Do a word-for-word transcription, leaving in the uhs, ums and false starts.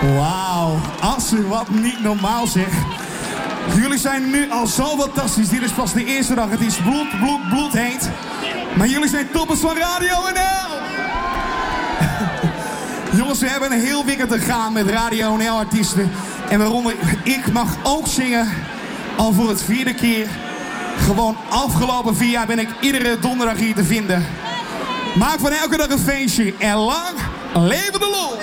Wauw, Assen, wat niet normaal zeg. Jullie zijn nu al zo fantastisch. Dit is pas de eerste dag. Het is bloed, bloed, bloed heet. Maar jullie zijn toppers van Radio N L. Jongens, we hebben een heel weekend te gaan met Radio N L-artiesten. En waaronder ik mag ook zingen. Al voor het vierde keer. Gewoon afgelopen vier jaar ben ik iedere donderdag hier te vinden. Maak van elke dag een feestje. En lang leven de lol.